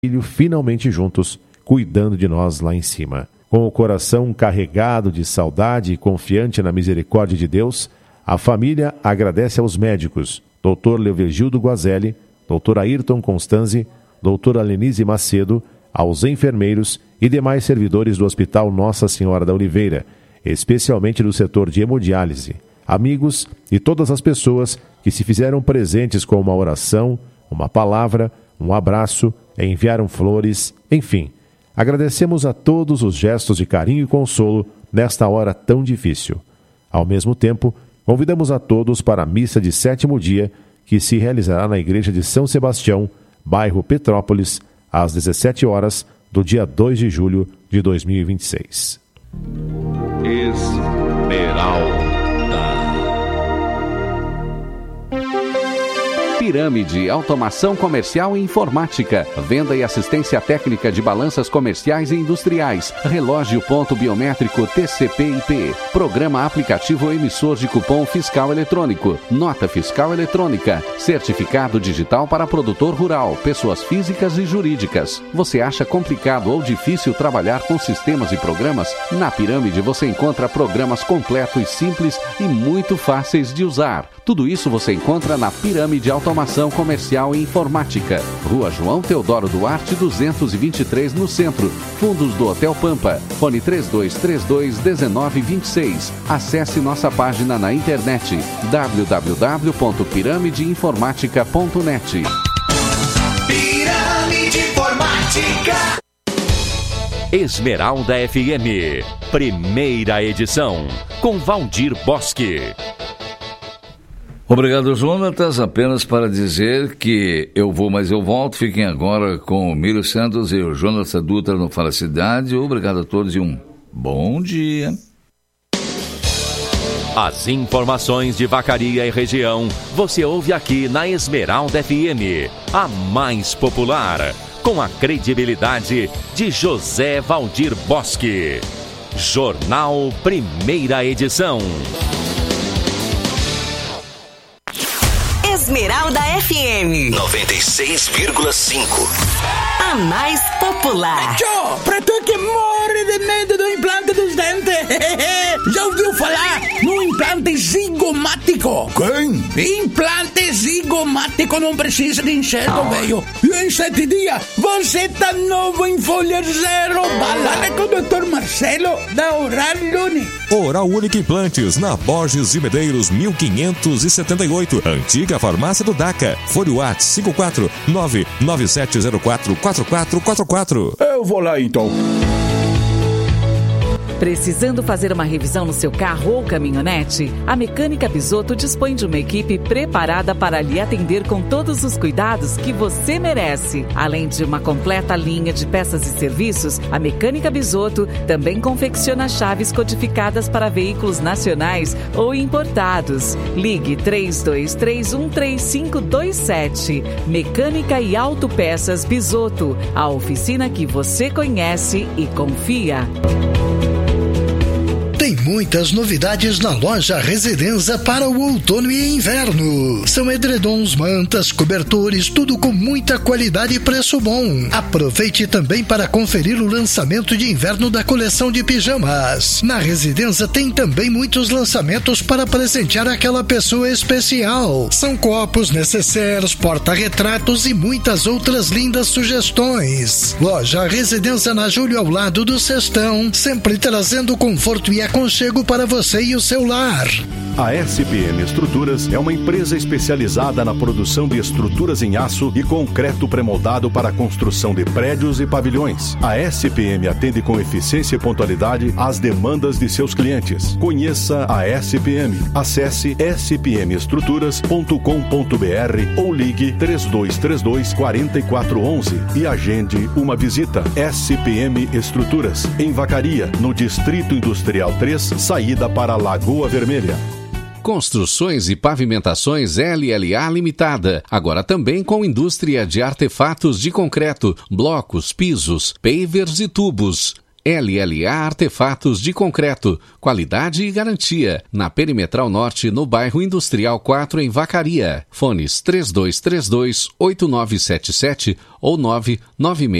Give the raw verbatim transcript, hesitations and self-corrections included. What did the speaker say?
filho finalmente juntos, cuidando de nós lá em cima. Com o coração carregado de saudade e confiante na misericórdia de Deus, a família agradece aos médicos, doutor Leovigildo Guazelli, doutor Ayrton Constanzi, doutora Lenise Macedo, aos enfermeiros e demais servidores do Hospital Nossa Senhora da Oliveira, especialmente do setor de hemodiálise, amigos e todas as pessoas que se fizeram presentes com uma oração, uma palavra, um abraço, enviaram flores, enfim. Agradecemos a todos os gestos de carinho e consolo nesta hora tão difícil. Ao mesmo tempo, convidamos a todos para a missa de sétimo dia, que se realizará na Igreja de São Sebastião, bairro Petrópolis, às dezessete horas, do dia dois de julho de dois mil e vinte e seis. Esmeralda. Pirâmide, automação comercial e informática, venda e assistência técnica de balanças comerciais e industriais, relógio ponto biométrico T C P I P, programa aplicativo emissor de cupom fiscal eletrônico, nota fiscal eletrônica, certificado digital para produtor rural, pessoas físicas e jurídicas. Você acha complicado ou difícil trabalhar com sistemas e programas? Na Pirâmide você encontra programas completos, simples e muito fáceis de usar. Tudo isso você encontra na Pirâmide Automação Comercial e Informática. Rua João Teodoro Duarte, duzentos e vinte e três, no centro. Fundos do Hotel Pampa. Fone três dois três dois, um nove dois seis. Acesse nossa página na internet w w w ponto pirâmide informática ponto net. Pirâmide Informática. Esmeralda F M, primeira edição, com Valdir Bosque. Obrigado, Jonatas. Apenas para dizer que eu vou, mas eu volto. Fiquem agora com o Mílio Santos e o Jonatas Dutra no Fala Cidade. Obrigado a todos e um bom dia. As informações de Vacaria e região você ouve aqui na Esmeralda F M, a mais popular, com a credibilidade de José Valdir Bosque. Jornal Primeira Edição. Esmeralda F M noventa e seis vírgula cinco. A mais popular. Tchô, pra tu que morre de medo do implante dos dentes. Já ouviu falar no implante zigomático? Quem? Implante zigomático não precisa de enxerto, velho. E em sete dias, você tá novo em folha zero. Balada com o doutor Marcelo da Oral Unique. Oral Unique Implantes, na Borges de Medeiros, mil quinhentos e setenta e oito. Antiga farmácia do DACA. Fone WhatsApp cinco quatro nove nove sete zero quatro quatro quatro quatro quatro. Eu vou lá então. Precisando fazer uma revisão no seu carro ou caminhonete? A Mecânica Bisotto dispõe de uma equipe preparada para lhe atender com todos os cuidados que você merece. Além de uma completa linha de peças e serviços, a Mecânica Bisotto também confecciona chaves codificadas para veículos nacionais ou importados. Ligue três dois três um três cinco dois sete. Mecânica e Autopeças Bisotto, a oficina que você conhece e confia. Tem muitas novidades na loja Residenza para o outono e inverno. São edredons, mantas, cobertores, tudo com muita qualidade e preço bom. Aproveite também para conferir o lançamento de inverno da coleção de pijamas. Na Residenza tem também muitos lançamentos para presentear aquela pessoa especial. São copos, necessários, porta-retratos e muitas outras lindas sugestões. Loja Residenza na Júlio, ao lado do Sestão, sempre trazendo conforto e aconchego para você e o seu lar. A S P M Estruturas é uma empresa especializada na produção de estruturas em aço e concreto pré-moldado para a construção de prédios e pavilhões. A S P M atende com eficiência e pontualidade às demandas de seus clientes. Conheça a S P M. Acesse s p m estruturas ponto com ponto b r ou ligue três dois três dois, quatro quatro um um e agende uma visita. S P M Estruturas, em Vacaria, no Distrito Industrial três, saída para Lagoa Vermelha. Construções e Pavimentações L L A Limitada, agora também com indústria de artefatos de concreto, blocos, pisos, pavers e tubos. L L A Artefatos de Concreto, qualidade e garantia. Na Perimetral Norte, no bairro Industrial quatro, em Vacaria. Fones três dois três dois, oito nove sete sete ou nove nove seis